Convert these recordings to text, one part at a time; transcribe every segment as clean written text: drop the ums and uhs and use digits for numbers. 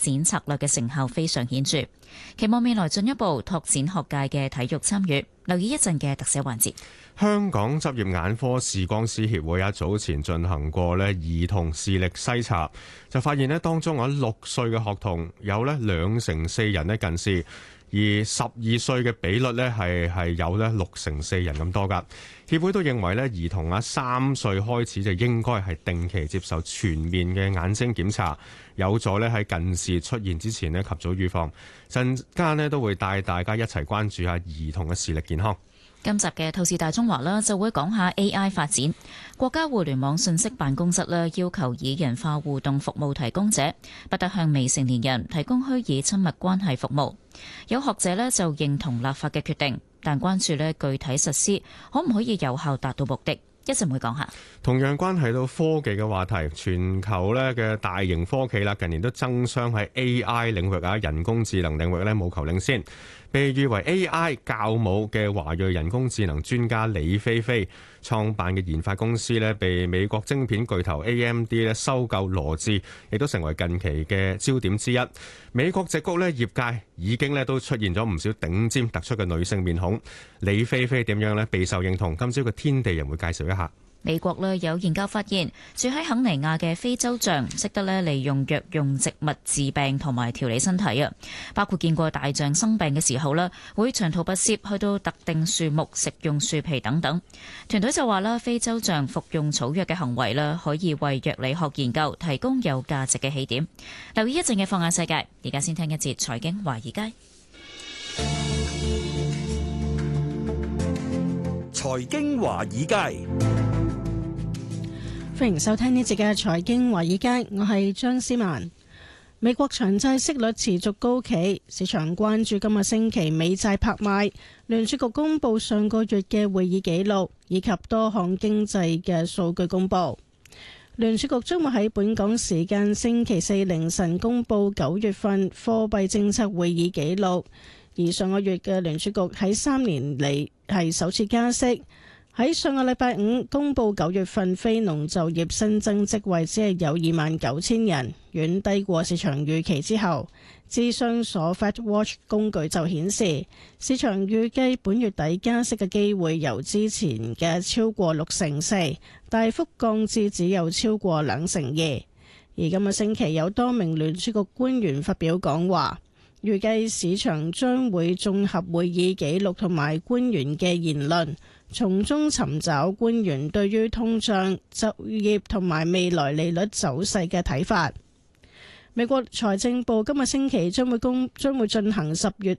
展策略嘅成效非常顯著，期望未來進一步拓展學界嘅體育參與。留意一陣嘅特寫環節。 香港執業眼科視光師協會早前進行過兒童視力篩查，就發現當中6歲嘅學童有2成4人近視，而12歲嘅比率係有6成4人咁多噶。協會都認為兒童3歲開始就應該係定期接受全面嘅眼睛檢查，有助喺近視出現之前及早預防。陣間都會帶大家一齊關注下兒童嘅視力健康。 今集嘅透視大中華就會講下 AI 發展。國家互聯網信息辦公室要求以人化互動服務提供者不得向未成年人提供虛擬親密關係服務。有學者就認同立法嘅決定，但關注具體實施可唔可以有效達到目的。一陣會講下。 同樣關係到科技嘅話題，全球嘅大型科企近年都爭相喺 AI 領域人工智能領域務求領先。被譽為 AI 教母嘅華裔人工智能專家李飛飛創辦嘅研發公司被美國晶片巨頭 AMD 收購羅致，亦都成為近期嘅焦點之一。美國矽谷業界已經都出現咗唔少頂尖突出嘅女性面孔。李飛飛點樣備受認同？今朝嘅天地人會介紹一下。 美國有研究發現，住喺肯尼亞嘅非洲象識得利用藥用植物治病同埋調理身體啊，包括見過大象生病嘅時候會長途跋涉去到特定樹木食用樹皮等等。團隊就話非洲象服用草藥嘅行為可以為藥理學研究提供有價值嘅起點。留意一陣嘅放眼世界，而家先聽一節財經華爾街。 財經華爾街。 歡迎收聽呢節嘅財經華爾街，我係張思曼。美國長債息率持續高企，市場關注今個星期美債拍賣、聯儲局公布上個月嘅會議記錄以及多項經濟嘅數據公布。聯儲局將會喺本港時間星期四凌晨公布9月份貨幣政策會議記錄，而上個月嘅聯儲局喺3年嚟係首次加息。喺上個禮拜五公布9月份非農就業新增職位只係有29,000人，遠低過市場預期之後，諮商所 FedWatch 工具就顯示，市場預計本月底加息嘅機會由之前嘅超過6成4，大幅降至只有超過2成2。而今個星期有多名聯儲局官員發表講話，預計市場將會綜合會議記錄同埋官員嘅言論，從中尋找官員對於通脹、就業同埋未來利率走勢嘅睇法。美國財政部今個星期將會進行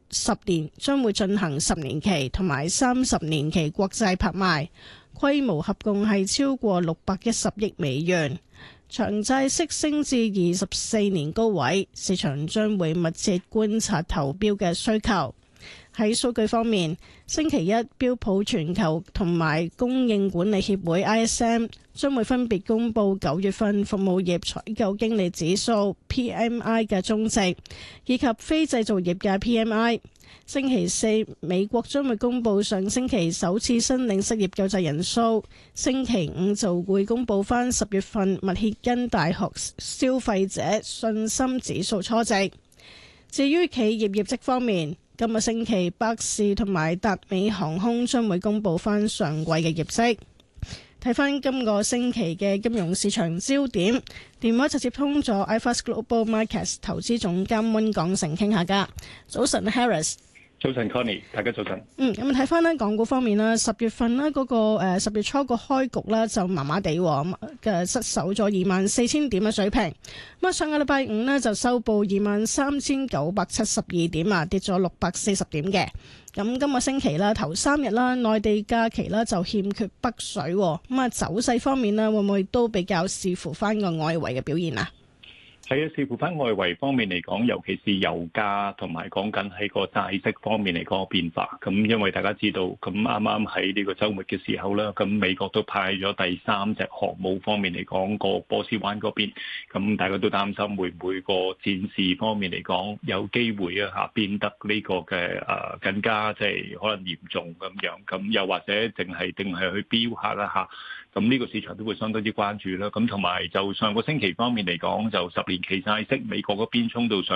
10年期同埋30年期國債拍賣，規模合共係超過610億美元。長債息升至24年高位，市場將會密切觀察投標嘅需求。喺數據方面，星期一標普全球同埋供應管理協會 ISM 將會分別公布9月份服務業採購經理指數 PMI 嘅終值，以及非製造業嘅 PMI。星期四美國將會公布上星期首次申領失業救濟人數，星期五就會公布翻10月份密歇根大學消費者信心指數初值。至於企業業績方面，今個星期百事同埋達美航空將會公布翻上季嘅業績。睇翻今個星期嘅金融市場焦點，電話就接通咗 iFAST Global Markets 投資總監溫港成傾下㗎。早晨 Harris。 早晨 Connie， 大家早晨。 咁睇翻呢港股方面啦，10月份呢嗰個10月初個開局呢就麻麻地嘅，失守咗24,000點嘅水平。咁上個禮拜五呢就收報23,972點啊，跌咗640點嘅。咁今個星期啦，頭3日啦，內地假期啦就欠缺北水，咁啊走勢方面呢會唔會都比較視乎翻個外圍嘅表現啊？ 係啊，視乎翻外圍方面嚟講，尤其是油價同埋講緊喺個債息方面嚟講個變化。咁因為大家知道，咁啱啱喺呢個週末嘅時候啦，咁美國都派咗第3隻航母方面嚟講個波斯灣嗰邊，咁大家都擔心會唔會個戰事方面嚟講有機會變得呢個嘅更加即係可能嚴重咁樣，咁又或者淨係定係去飆下啦嚇。咁呢個市場都會相當之關注啦。咁同埋就上個星期方面嚟講，就10年期債息美國嗰邊衝到上